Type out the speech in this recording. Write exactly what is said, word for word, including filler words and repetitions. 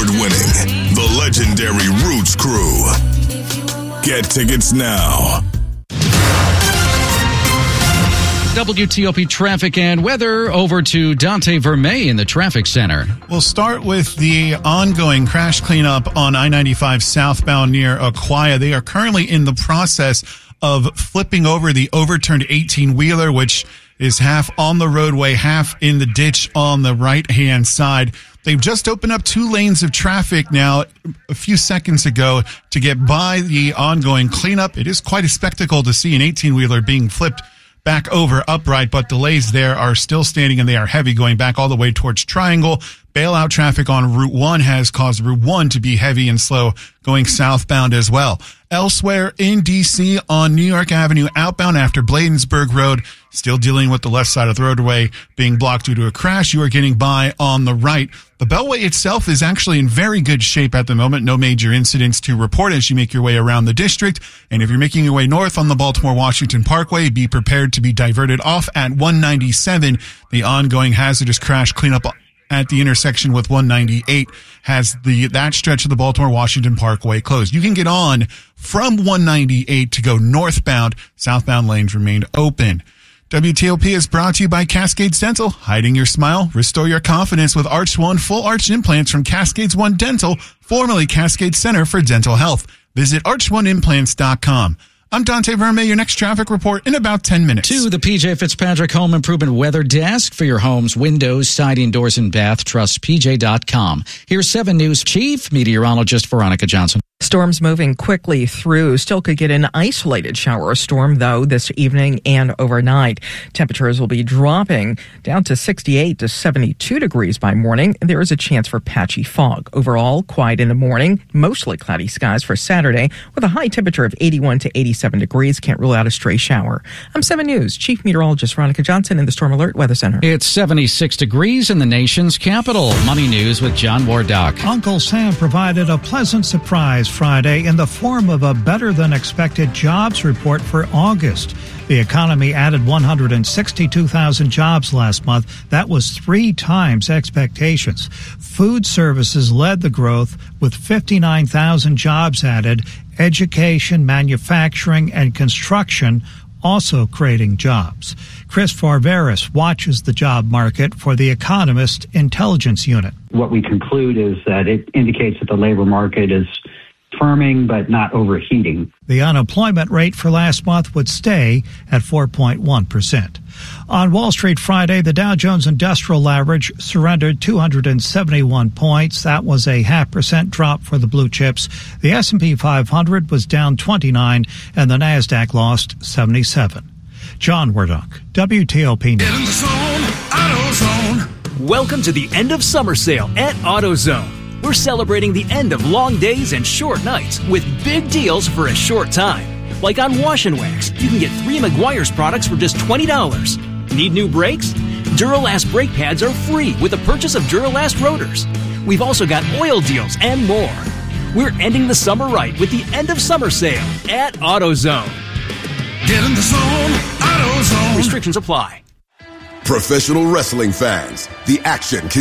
award-winning, the legendary Roots Crew. Get tickets now. W T O P traffic and weather. Over to Dante Vermey in the traffic center. We'll start with the ongoing crash cleanup on I ninety-five southbound near Aquia. They are currently in the process of flipping over the overturned eighteen-wheeler, which is half on the roadway, half in the ditch on the right-hand side. They've just opened up two lanes of traffic now a few seconds ago to get by the ongoing cleanup. It is quite a spectacle to see an eighteen-wheeler being flipped back over upright, but delays there are still standing and they are heavy going back all the way towards Triangle. Bailout traffic on Route one has caused Route one to be heavy and slow going southbound as well. Elsewhere in D C on New York Avenue outbound after Bladensburg Road, still dealing with the left side of the roadway being blocked due to a crash. You are getting by on the right. The Beltway itself is actually in very good shape at the moment. No major incidents to report as you make your way around the district. And if you're making your way north on the Baltimore-Washington Parkway, be prepared to be diverted off at one ninety-seven. The ongoing hazardous crash cleanup at the intersection with one ninety-eight has the that stretch of the Baltimore-Washington Parkway closed. You can get on from one ninety-eight to go northbound. Southbound lanes remain open. W T O P is brought to you by Cascades Dental. Hiding your smile, restore your confidence with Arch One full arch implants from Cascades One Dental, formerly Cascade Center for Dental Health. Visit arch one implants dot com. I'm Dante Vermey, your next traffic report in about ten minutes. To the P J Fitzpatrick Home Improvement Weather Desk for your home's windows, siding, doors, and bath. Trust P J dot com. Here's seven News Chief Meteorologist Veronica Johnson. Storms moving quickly through. Still could get an isolated shower or storm, though, this evening and overnight. Temperatures will be dropping down to sixty-eight to seventy-two degrees by morning. There is a chance for patchy fog. Overall, quiet in the morning, mostly cloudy skies for Saturday with a high temperature of eighty-one to eighty-seven degrees. Can't rule out a stray shower. I'm seven News Chief Meteorologist Veronica Johnson in the Storm Alert Weather Center. It's seventy-six degrees in the nation's capital. Money News with John Wardock. Uncle Sam provided a pleasant surprise Friday in the form of a better-than-expected jobs report for August. The economy added one hundred sixty-two thousand jobs last month. That was three times expectations. Food services led the growth with fifty-nine thousand jobs added. Education, manufacturing, and construction also creating jobs. Chris Farveris watches the job market for the Economist Intelligence Unit. What we conclude is that it indicates that the labor market is firming but not overheating. The unemployment rate for last month would stay at four point one percent. On Wall Street Friday, the Dow Jones Industrial Average surrendered two hundred seventy-one points. That was a half percent drop for the blue chips. The S and P five hundred was down twenty-nine, and the NASDAQ lost seventy-seven. John Wardock, W T O P News. Get in the zone, AutoZone. Welcome to the end of summer sale at AutoZone. We're celebrating the end of long days and short nights with big deals for a short time. Like on Wash and Wax, you can get three Meguiar's products for just twenty dollars. Need new brakes? Duralast brake pads are free with the purchase of Duralast rotors. We've also got oil deals and more. We're ending the summer right with the end of summer sale at AutoZone. Get in the zone, AutoZone. Restrictions apply. Professional wrestling fans, the action